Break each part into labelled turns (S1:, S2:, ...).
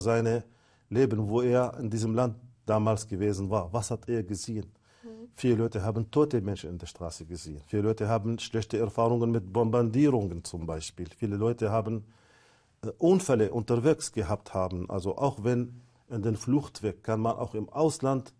S1: seine Leben, wo er in diesem Land damals gewesen war. Was hat er gesehen? Viele Leute haben tote Menschen in der Straße gesehen. Viele Leute haben schlechte Erfahrungen mit Bombardierungen zum Beispiel. Viele Leute haben Unfälle unterwegs gehabt haben. Also auch wenn in den Fluchtweg kann man auch im Ausland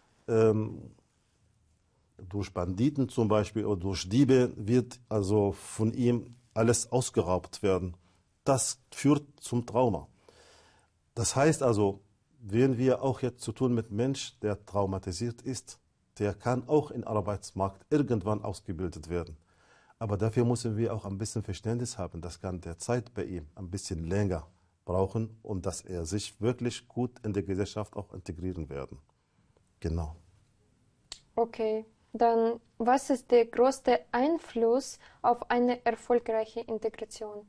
S1: durch Banditen zum Beispiel oder durch Diebe wird also von ihm alles ausgeraubt werden. Das führt zum Trauma. Das heißt also, wenn wir auch jetzt zu tun mit Mensch, der traumatisiert ist, der kann auch im Arbeitsmarkt irgendwann ausgebildet werden. Aber dafür müssen wir auch ein bisschen Verständnis haben. Das kann der Zeit bei ihm ein bisschen länger brauchen, um dass er sich wirklich gut in der Gesellschaft auch integrieren werden. Genau.
S2: Okay, dann was ist der größte Einfluss auf eine erfolgreiche Integration?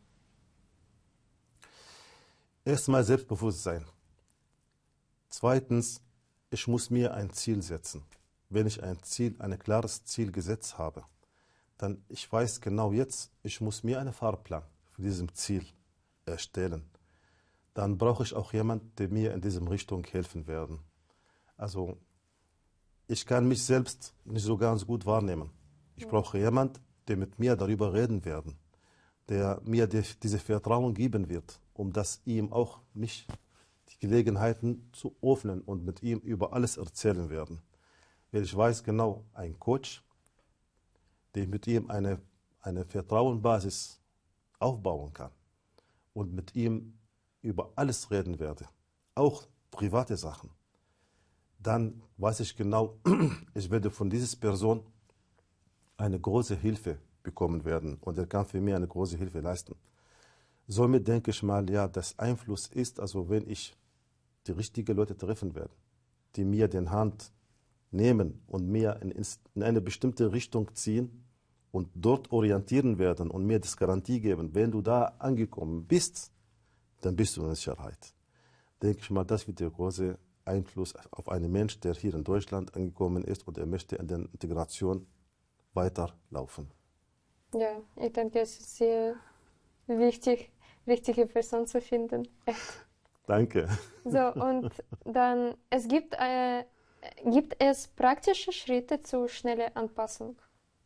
S1: Erstmal Selbstbewusstsein. Zweitens, ich muss mir ein Ziel setzen. Wenn ich ein klares Ziel gesetzt habe, dann ich weiß genau jetzt, ich muss mir einen Fahrplan für diesem Ziel erstellen. Dann brauche ich auch jemanden, der mir in diesem Richtung helfen werden. Also ich kann mich selbst nicht so ganz gut wahrnehmen. Ich brauche jemanden, der mit mir darüber reden werden, der mir diese Vertrauen geben wird, um das ihm auch mich die Gelegenheiten zu öffnen und mit ihm über alles erzählen werden. Weil ich weiß genau, ein Coach, der mit ihm eine Vertrauensbasis aufbauen kann und mit ihm über alles reden werde, auch private Sachen, dann weiß ich genau, ich werde von dieser Person eine große Hilfe bekommen werden und er kann für mich eine große Hilfe leisten. Somit denke ich mal, ja, das Einfluss ist, also wenn ich die richtigen Leute treffen werde, die mir den Hand nehmen und mir in eine bestimmte Richtung ziehen und dort orientieren werden und mir das Garantie geben, wenn du da angekommen bist, dann bist du in Sicherheit. Denke ich mal, das wird der große Einfluss auf einen Mensch, der hier in Deutschland angekommen ist und er möchte in der Integration weiterlaufen.
S2: Ja, ich denke, es ist sehr wichtig, richtige Person zu finden.
S1: Danke.
S2: So, und dann, gibt es praktische Schritte zur schnellen Anpassung?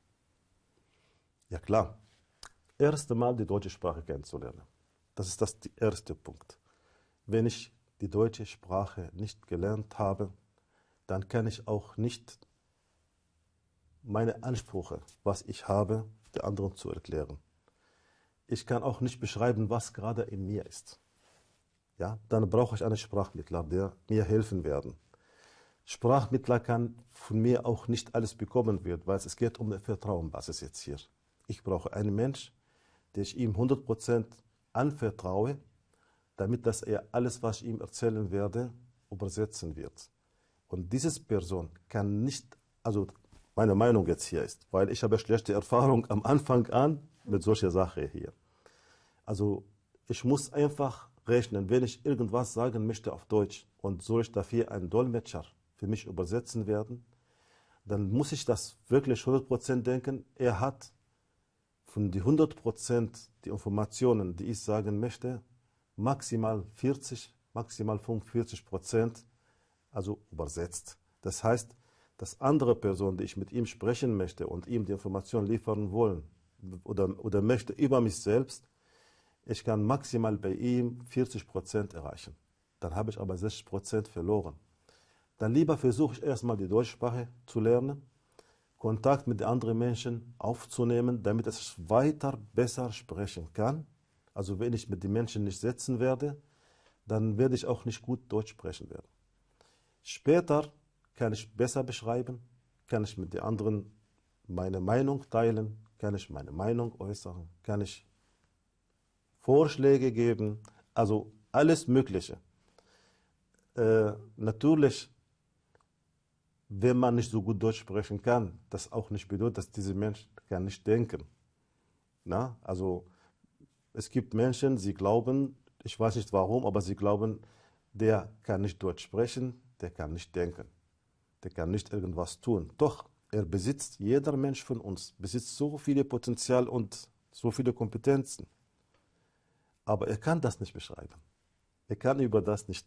S1: Ja klar. Erst einmal die deutsche Sprache kennenzulernen. Das ist der erste Punkt. Wenn ich die deutsche Sprache nicht gelernt habe, dann kann ich auch nicht meine Ansprüche, was ich habe, der anderen zu erklären. Ich kann auch nicht beschreiben, was gerade in mir ist. Ja, dann brauche ich einen Sprachmittler, der mir helfen werden. Sprachmittler kann von mir auch nicht alles bekommen werden, weil es geht um eine Vertrauensbasis jetzt hier. Ich brauche einen Mensch, der ich ihm 100% anvertraue, damit dass er alles, was ich ihm erzählen werde, übersetzen wird. Und diese Person kann nicht, also meine Meinung jetzt hier ist, weil ich habe schlechte Erfahrung am Anfang an mit solcher Sache hier. Also ich muss einfach rechnen, wenn ich irgendwas sagen möchte auf Deutsch und soll ich dafür einen Dolmetscher für mich übersetzen werden, dann muss ich das wirklich 100% denken. Er hat von die 100% die Informationen, die ich sagen möchte, maximal 40, maximal 45%, also übersetzt. Das heißt, dass andere Person, die ich mit ihm sprechen möchte und ihm die Information liefern wollen oder möchte über mich selbst, ich kann maximal bei ihm 40% erreichen. Dann habe ich aber 60% verloren. Dann lieber versuche ich erstmal die Deutschsprache zu lernen, Kontakt mit anderen Menschen aufzunehmen, damit ich weiter besser sprechen kann. Also wenn ich mit den Menschen nicht sitzen werde, dann werde ich auch nicht gut Deutsch sprechen werden. Später kann ich besser beschreiben, kann ich mit den anderen meine Meinung teilen, kann ich meine Meinung äußern, kann ich Vorschläge geben, also alles Mögliche. Natürlich, wenn man nicht so gut Deutsch sprechen kann, das auch nicht bedeutet, dass dieser Mensch kann nicht denken. Na? Also es gibt Menschen, sie glauben, ich weiß nicht warum, aber sie glauben, der kann nicht Deutsch sprechen, der kann nicht denken, der kann nicht irgendwas tun. Doch, jeder Mensch von uns besitzt so viele Potenzial und so viele Kompetenzen. Aber er kann das nicht beschreiben. Er kann über das nicht